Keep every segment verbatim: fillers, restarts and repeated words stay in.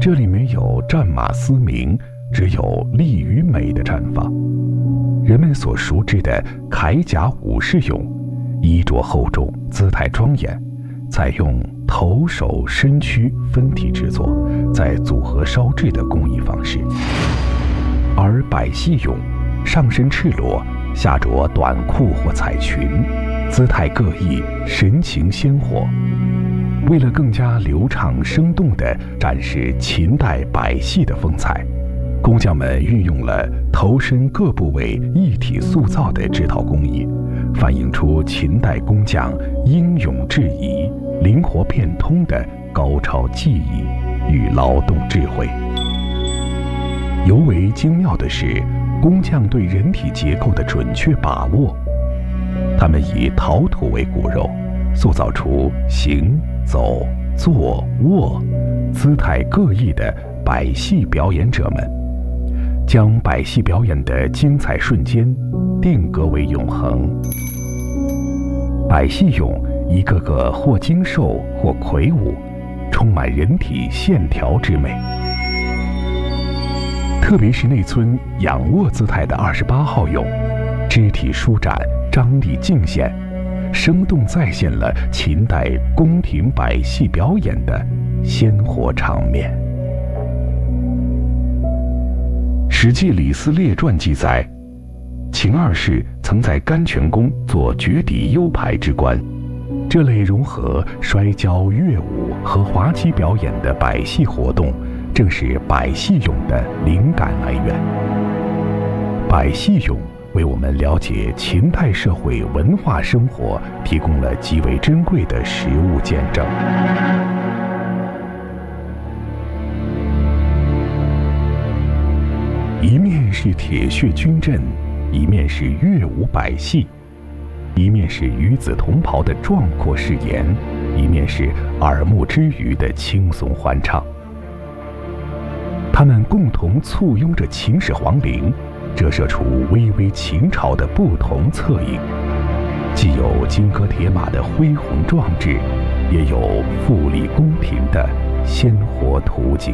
这里没有战马嘶鸣，只有力与美的绽放。人们所熟知的铠甲武士俑，衣着厚重，姿态庄严，采用头手身躯分体制作，再组合烧制的工艺方式。而百戏俑上身赤裸，下着短裤或彩裙，姿态各异，神情鲜活。为了更加流畅生动地展示秦代百戏的风采，工匠们运用了头身各部位一体塑造的这套工艺，反映出秦代工匠英勇制夷、灵活变通的高超技艺与劳动智慧。尤为精妙的是，工匠对人体结构的准确把握。他们以陶土为骨肉，塑造出行走坐卧姿态各异的百戏表演者们，将百戏表演的精彩瞬间定格为永恒。百戏俑一个个或精瘦或魁梧，充满人体线条之美。特别是那尊仰卧姿态的二十八号俑，肢体舒展，张力尽显，生动再现了秦代宫廷百戏表演的鲜活场面。《史记·李斯列传》记载，秦二世曾在甘泉宫做绝底优排之官。这类融合摔跤、乐舞和滑稽表演的百戏活动，正是百戏俑的灵感来源。百戏俑为我们了解秦代社会文化生活提供了极为珍贵的实物见证。一面是铁血军阵，一面是乐舞百戏，一面是与子同袍的壮阔誓言，一面是耳目之娱的轻松欢唱。他们共同簇拥着秦始皇陵，折射出巍巍秦朝的不同侧影，既有金戈铁马的恢宏壮志，也有富丽宫廷的鲜活图景。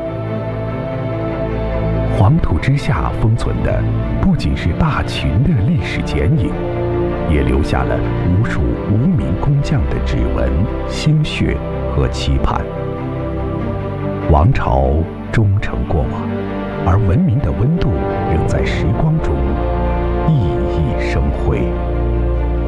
黄土之下封存的不仅是大秦的历史剪影，也留下了无数无名工匠的指纹、心血和期盼。王朝终成过往，而文明的温度仍在时光中熠熠生辉。